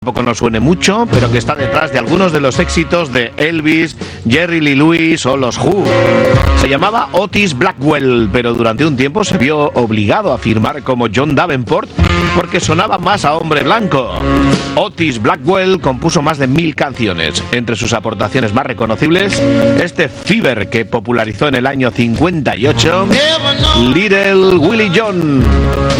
tampoco nos suene mucho, pero que está detrás de algunos de los éxitos de Elvis, Jerry Lee Lewis o los Who. Se llamaba Otis Blackwell, pero durante un tiempo se vio obligado a firmar como John Davenport porque sonaba más a hombre blanco. Otis Blackwell compuso más de 1000 canciones. Entre sus aportaciones más reconocibles, este Fever que popularizó en el año 58, Little Willie John.